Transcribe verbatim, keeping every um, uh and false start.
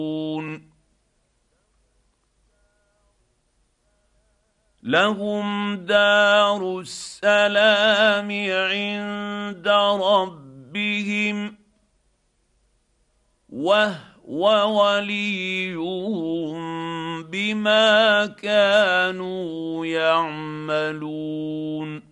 لهم دار السلام عند ربهم وهو وليهم بما كانوا يعملون